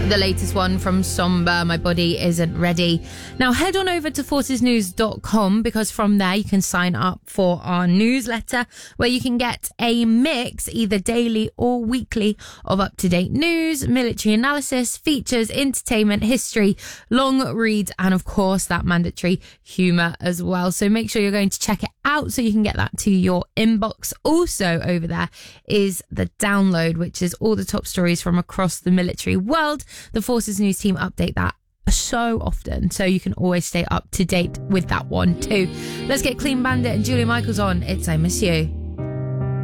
The latest one from Somber, My Body Isn't Ready. Now head on over to forcesnews.com because from there you can sign up for our newsletter where you can get a mix either daily or weekly of up-to-date news, military analysis, features, entertainment, history, long reads, and of course that mandatory humour as well. So make sure you're going to check it out so you can get that to your inbox. Also over there is the download, which is all the top stories from across the military world. The Forces News team update that so often, so you can always stay up to date with that one too. Let's get Clean Bandit and Julia Michaels on It's I Miss You.